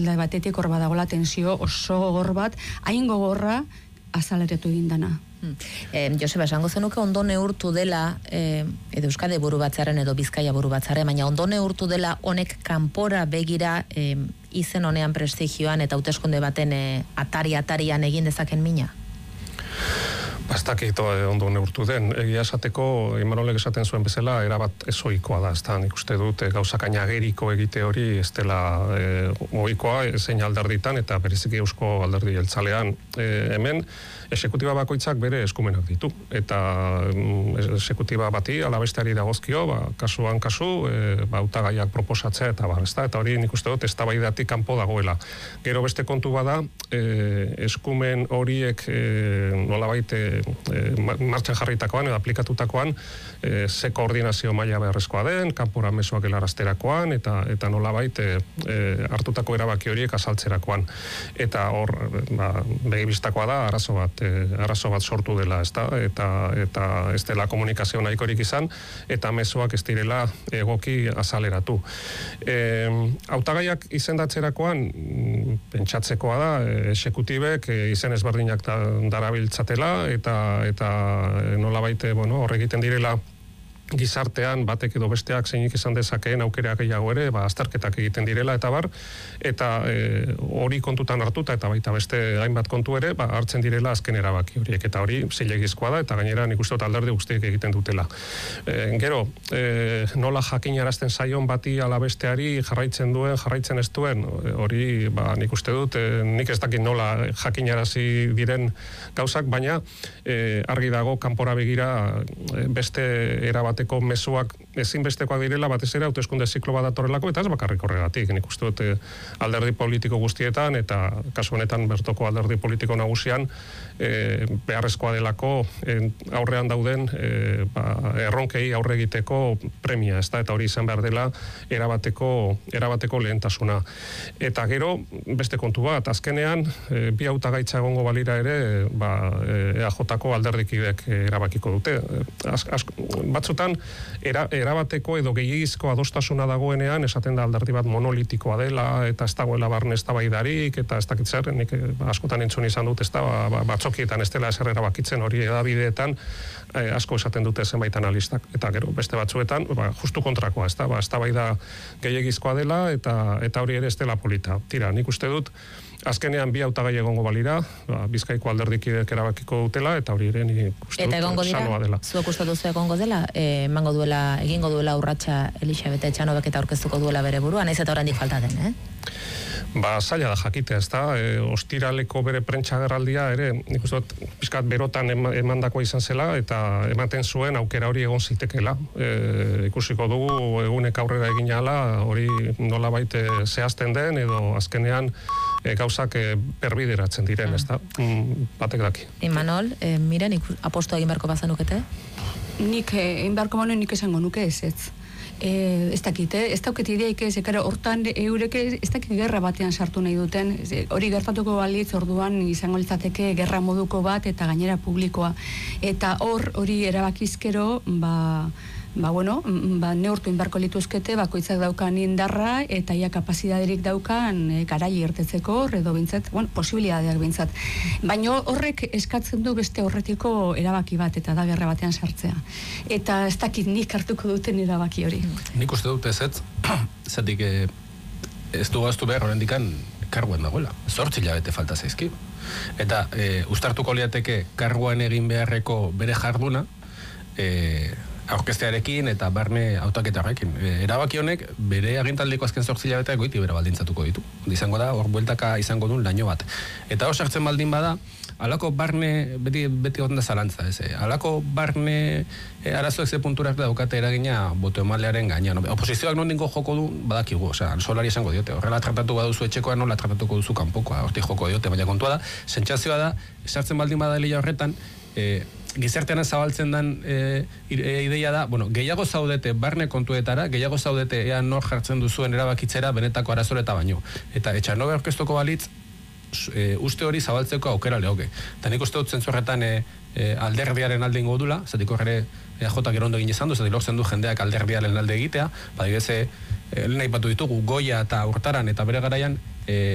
alde batetik hor badagola tensio oso gogor bat, hain gogorra azaleratu egin dana. Joseba, esango zenuke ondo neurtu dela, edo Euskadi buru batzaren edo Bizkaia buru batzaren, baina ondo neurtu dela honek kanpora begira izen honean prestigioan eta hauteskunde baten atarian egin dezaken mina? Bastakito ondo neurtu den. Egia esateko, Imanolek esaten zuen bezala, erabat ezoikoa da. Ezta, nik uste dut, gauzakaina ageriko egite hori, ez dela ohikoa, zein alderditan, eta bereziki Eusko Alderdi Jeltzalean. Hemen, esekutiba bakoitzak bere eskumenak ditu. Eta esekutiba bati, alabesteari dagozkio, kasuan kasu, hautagaiak proposatzea, eta eta hori nik uste dut, eztabaidatik kanpo dagoela. Gero beste kontu bada, eskumen horiek nolabait martxan jarritakoan edo aplikatutakoan ze koordinazio maila beharrezkoa den, kanpora mezuak helarazterakoan eta nolabait hartutako erabaki horiek azaltzerakoan. Eta hor, begibistakoa da arazo bat sortu dela, ezta? Eta ez dela komunikazio nahikorik izan, eta mezuak ez direla egoki azaleratu. Hautagaiak izendatzerakoan pentsatzekoa da, esekutibek izen ezberdinak darabiltzatela, eta nolabait, hor egiten direla gizartean batek edo besteak zeinik izan dezakeen aukera gehiago ere, azterketak egiten direla eta bar, eta hori kontutan hartuta eta baita beste hainbat kontu ere, hartzen direla azken erabaki horiek, eta hori zilegizkoa da, eta gainera nik uste dut alderdi guztiek egiten dutela. Gero, nola jakinarazten zaion bati ala besteari jarraitzen ez duen, hori nik uste dut, nik ez dakit nola jakinarazi diren gauzak, baina argi dago kanpora begira beste erabat mezuak ezinbestekoak direla, batez ere hauteskunde ziklo bat datorrelako, eta ez bakarrik horregatik. Nik uste dut alderdi politiko guztietan, eta kasu honetan bertoko alderdi politiko nagusian, beharrezkoa delako aurrean dauden erronkei aurre egiteko premia, ezta, eta hori izan behar dela erabateko lehentasuna. Eta gero, beste kontu bat, azkenean, bi hautagaitza egongo balira ere, EAJ-ko alderdikidek erabakiko dute. Batzutan, erabateko edo gehiagizko adostasuna dagoenean, esaten da alderdi bat monolitikoa dela, eta ez dagoela barne eztabaidarik, eta ez dakit zer, nik askotan entzun izan dut, ez da, batzokietan ez dela ezer erabakitzen hori edabideetan, asko esaten dute zenbait analistak, eta gero beste batzuetan, justu kontrakoa, ez da, eztabaida gehiagizkoa dela, eta hori ere ez dela polita. Tira, nik uste dut, azkenean bi hautagai egongo balira, Bizkaiko alderdikidek erabakiko dutela, eta hori ere nik uste dut sanoa dela. Zuek uste duzu egongo dela, egingo duela urratsa Elisabet Etxanobek eta aurkeztuko duela bere buruan, ez eta oraindik falta den, Zaila da jakitea, ez da, ostiraleko bere prentsagerraldia ere, nik uste dut, pizkat berotan emandakoa izan zela, eta ematen zuen aukera hori egon zitekeela. Ikusiko dugu egunek aurrera egin ala, hori nolabait zehazten den, edo azkenean gauzak perbideratzen diren, ez da, batek daki. Imanol, miren, aposto egin beharko bazanukete? Nik, egin beharko baino nik esango nuke ez. Ez dakit, ez dauket ideik ez, hortan eureke ez dakit gerra batean sartu nahi duten, hori gertatuko balitz orduan izango litzateke gerra moduko bat eta gainera publikoa. Eta hori erabakizkero, neurtu inbarko lituzkete, bakoitzak daukan indarra eta ia kapazitaterik daukan garai irtetzeko, edo bintzat, posibilidadeak bintzat. Baina horrek eskatzen du beste horretiko erabaki bat, eta da gerra batean sartzea. Eta ez dakit nik hartuko duten erabaki hori. Nik uste dut ez zetik ez du gaztu behar horrendikan karguan dagoela. 8 hilabete falta zaizki. Eta ustartuko liateke karguan egin beharreko bere jarduna, aurkeztearekin eta barne hautaketarekin. Erabaki honek bere agintaldiko azken 8 hilabeteak goiti bera baldintzatuko ditu. Izango da, hor bueltaka izango duen laino bat. Eta hor sartzen baldin bada, alako barne, beti goten da zalantza, alako barne arazoek ze punturak daukate eragina boto emalearen gainean. Oposizioak nondinko joko du, badakigu, solari esango diote. Horrela tratatu baduzu etxekoa, nola tratatuko duzu kanpokoa, hortik joko diote, baina kontua da, sentsazioa da, sartzen baldin bada lehia horretan, gizartean zabaltzen den ideia da, gehiago zaudete barne kontuetara, gehiago zaudete ea nor jartzen duzuen erabakitzera benetako arazoreta baino. Eta Etxanobe aurkeztuko balitz, uste hori zabaltzeko aukera lehoke. Eta nik uste dut zentzu horretan alderdiaren alde ingo dula, zatik horre EAJ gero ondo egin izan du, zatik lortzen du jendeak alderdiaren alde egitea, badibese, lehen aipatu ditugu, Goia eta Urtaran eta bere garaian,